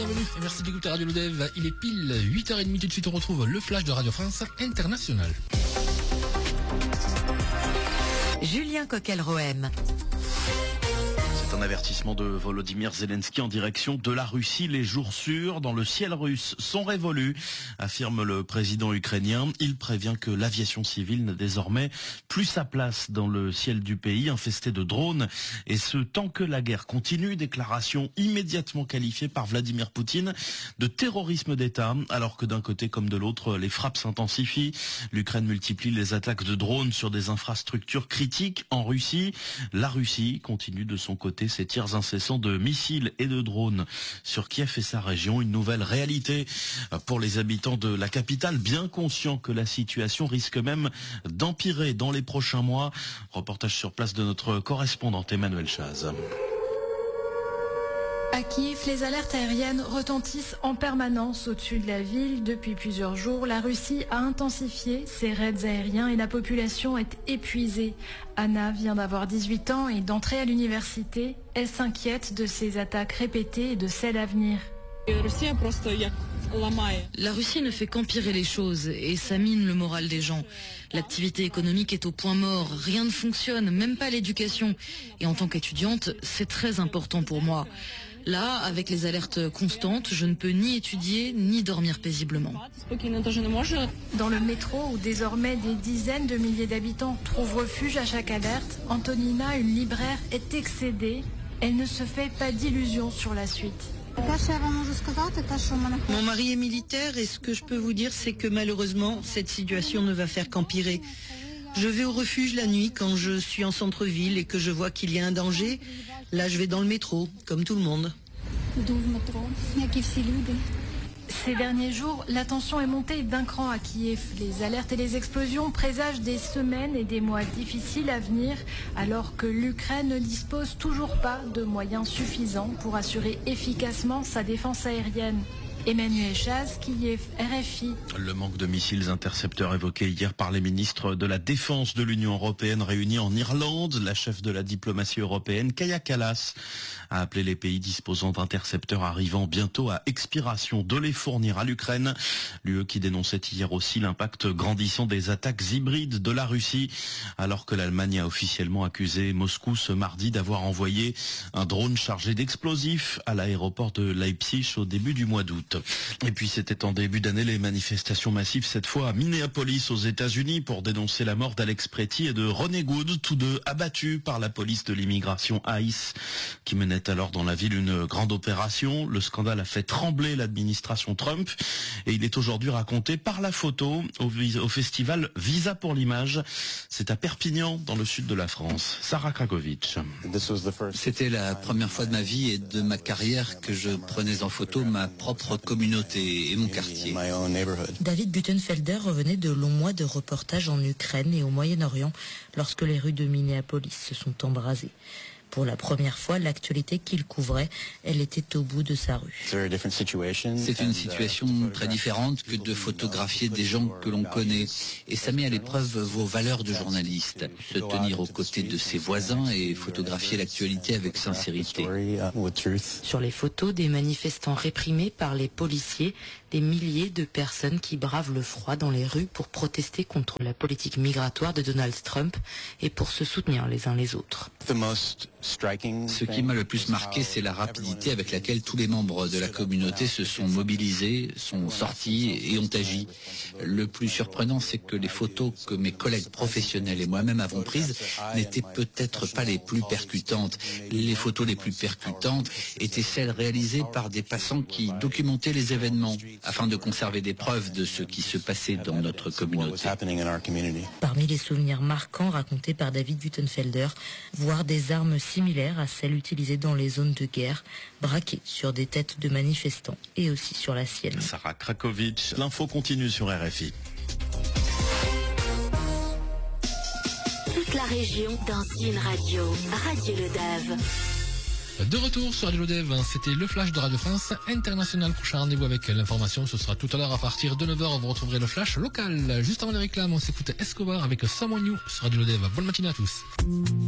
bienvenue et merci d'écouter Radio Lodev. Il est pile 8h30 tout de suite, on retrouve le flash de Radio France International. Julien Coquel-Rohem. C'est un avertissement de Volodymyr Zelensky en direction de la Russie. Les jours sûrs dans le ciel russe sont révolus, affirme le président ukrainien. Il prévient que l'aviation civile n'a désormais plus sa place dans le ciel du pays, infesté de drones. Et ce, tant que la guerre continue. Déclaration immédiatement qualifiée par Vladimir Poutine de terrorisme d'État, alors que d'un côté comme de l'autre, les frappes s'intensifient. L'Ukraine multiplie les attaques de drones sur des infrastructures critiques en Russie. La Russie continue de son côté ses tirs incessants de missiles et de drones sur Kiev et sa région. Une nouvelle réalité pour les habitants de la capitale, bien conscients que la situation risque même d'empirer dans les prochains mois. Reportage sur place de notre correspondante Emmanuel Chaz. À Kiev, les alertes aériennes retentissent en permanence au-dessus de la ville. Depuis plusieurs jours, la Russie a intensifié ses raids aériens et la population est épuisée. Anna vient d'avoir 18 ans et d'entrer à l'université. Elle s'inquiète de ces attaques répétées et de celles à venir. La Russie ne fait qu'empirer les choses et ça mine le moral des gens. L'activité économique est au point mort, rien ne fonctionne, même pas l'éducation. Et en tant qu'étudiante, c'est très important pour moi. Là, avec les alertes constantes, je ne peux ni étudier ni dormir paisiblement. Dans le métro, où désormais des dizaines de milliers d'habitants trouvent refuge à chaque alerte, Antonina, une libraire, est excédée. Elle ne se fait pas d'illusions sur la suite. Mon mari est militaire et ce que je peux vous dire, c'est que malheureusement, cette situation ne va faire qu'empirer. Je vais au refuge la nuit quand je suis en centre-ville et que je vois qu'il y a un danger. Là, je vais dans le métro, comme tout le monde. Ces derniers jours, la tension est montée d'un cran à Kiev. Les alertes et les explosions présagent des semaines et des mois difficiles à venir, alors que l'Ukraine ne dispose toujours pas de moyens suffisants pour assurer efficacement sa défense aérienne. Emmanuel Chaz, Kiev, RFI. Le manque de missiles intercepteurs évoqué hier par les ministres de la Défense de l'Union européenne réunis en Irlande. La chef de la diplomatie européenne, Kaja Kallas, a appelé les pays disposant d'intercepteurs arrivant bientôt à expiration de les fournir à l'Ukraine. L'UE qui dénonçait hier aussi l'impact grandissant des attaques hybrides de la Russie, alors que l'Allemagne a officiellement accusé Moscou ce mardi d'avoir envoyé un drone chargé d'explosifs à l'aéroport de Leipzig au début du mois d'août. Et puis c'était en début d'année les manifestations massives, cette fois à Minneapolis aux États-Unis, pour dénoncer la mort d'Alex Pretty et de Ronnie Good, tous deux abattus par la police de l'immigration ICE, qui menait alors dans la ville une grande opération. Le scandale a fait trembler l'administration Trump et il est aujourd'hui raconté par la photo au festival Visa pour l'image. C'est à Perpignan, dans le sud de la France. Sarah Krakovic. C'était la première fois de ma vie et de ma carrière que je prenais en photo ma propre communauté et mon quartier. David Butenfelder revenait de longs mois de reportage en Ukraine et au Moyen-Orient lorsque les rues de Minneapolis se sont embrasées. Pour la première fois, l'actualité qu'il couvrait, elle était au bout de sa rue. C'est une situation très différente que de photographier des gens que l'on connaît. Et ça met à l'épreuve vos valeurs de journaliste. Se tenir aux côtés de ses voisins et photographier l'actualité avec sincérité. Sur les photos des manifestants réprimés par les policiers, des milliers de personnes qui bravent le froid dans les rues pour protester contre la politique migratoire de Donald Trump et pour se soutenir les uns les autres. Ce qui m'a le plus marqué, c'est la rapidité avec laquelle tous les membres de la communauté se sont mobilisés, sont sortis et ont agi. Le plus surprenant, c'est que les photos que mes collègues professionnels et moi-même avons prises n'étaient peut-être pas les plus percutantes. Les photos les plus percutantes étaient celles réalisées par des passants qui documentaient les événements afin de conserver des preuves de ce qui se passait dans notre communauté. Parmi les souvenirs marquants racontés par David Butenfelder, voir des armes similaires à celles utilisées dans les zones de guerre, braquées sur des têtes de manifestants et aussi sur la sienne. Sarah Krakovic, l'info continue sur RFI. Toute la région dans une radio, Radio Lodev. De retour sur Radio Lodev, c'était le flash de Radio France International. Prochain rendez-vous avec l'information, ce sera tout à l'heure à partir de 9h. Vous retrouverez le flash local. Juste avant les réclames, on s'écoute Escobar avec Someone New sur Radio Lodev. Bonne matinée à tous.